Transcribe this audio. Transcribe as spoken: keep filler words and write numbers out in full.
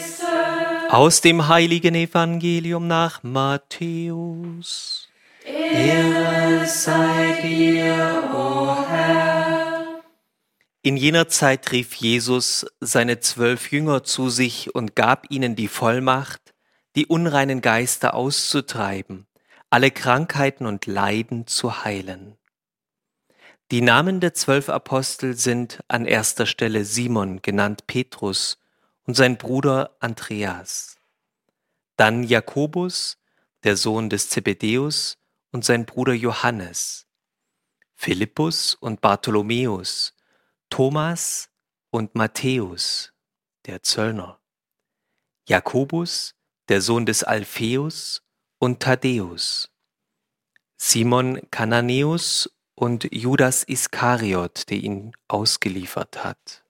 Aus dem heiligen Evangelium nach Matthäus. Ehre sei dir, o Herr. In jener Zeit rief Jesus seine zwölf Jünger zu sich und gab ihnen die Vollmacht, die unreinen Geister auszutreiben, alle Krankheiten und Leiden zu heilen. Die Namen der zwölf Apostel sind an erster Stelle Simon, genannt Petrus, und sein Bruder Andreas. Dann Jakobus, der Sohn des Zebedäus, und sein Bruder Johannes. Philippus und Bartholomäus, Thomas und Matthäus, der Zöllner. Jakobus, der Sohn des Alpheus, und Thaddäus. Simon Kananäus und Judas Iskariot, der ihn ausgeliefert hat.